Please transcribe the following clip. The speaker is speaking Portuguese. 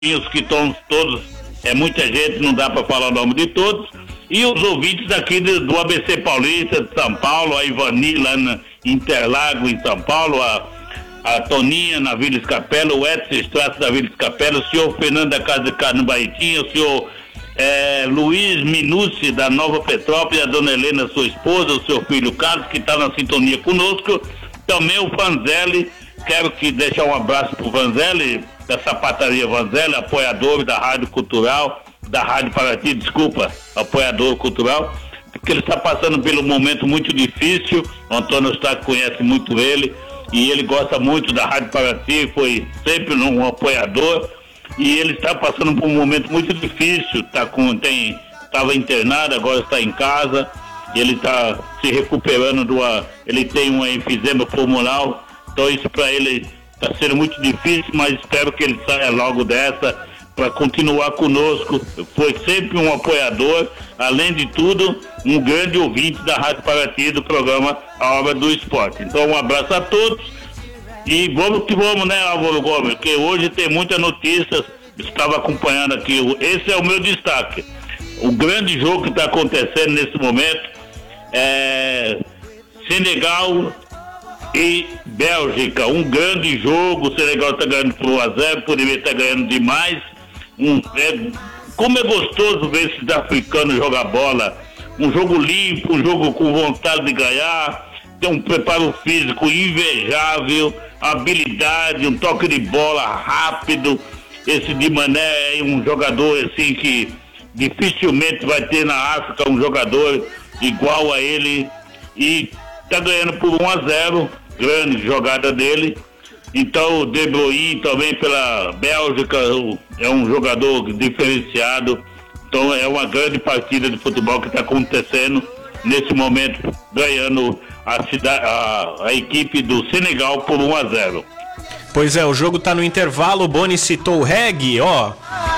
os que estão todos, é muita gente, não dá para falar o nome de todos, e os ouvintes daqui do ABC Paulista, de São Paulo, a Ivani lá em Interlagos, em São Paulo, a Toninha na Vila Escapela, o Edson Strass da Vila Escapela, o senhor Fernando da Casa de Carne Barretinha, o senhor Luiz Minucci da Nova Petrópolis, a dona Helena, sua esposa, o seu filho Carlos, que está na sintonia conosco, também o Vanzelli, quero deixar um abraço pro Vanzelli, da Sapataria Vanzelli, apoiador da Rádio Cultural, da Rádio Paraty, apoiador cultural, porque ele está passando por um momento muito difícil. O Antônio Eustáquio conhece muito ele, e ele gosta muito da Rádio Paraty, foi sempre um apoiador, e ele está passando por um momento muito difícil, estava internado, agora está em casa, ele está se recuperando ele tem um enfisema pulmonar, então isso para ele está sendo muito difícil, mas espero que ele saia logo dessa para continuar conosco. Foi sempre um apoiador, além de tudo, um grande ouvinte da Rádio Paraty, do programa A Hora do Esporte. Então um abraço a todos e vamos que vamos, né, Álvaro Gomes, porque hoje tem muitas notícias, estava acompanhando aqui, esse é o meu destaque. O grande jogo que está acontecendo nesse momento é Senegal e Bélgica, um grande jogo. O Senegal está ganhando por 1-0, poderia estar ganhando demais. Como é gostoso ver esses africanos jogar bola, um jogo limpo, um jogo com vontade de ganhar, tem um preparo físico invejável, habilidade, um toque de bola rápido. Esse Di Mané é um jogador assim que dificilmente vai ter na África um jogador igual a ele, e está ganhando por 1-0, grande jogada dele. Então o De Bruyne também pela Bélgica é um jogador diferenciado. Então é uma grande partida de futebol que está acontecendo nesse momento, ganhando a equipe do Senegal por 1-0. Pois é, o jogo está no intervalo. O Boni citou o reggae, ó.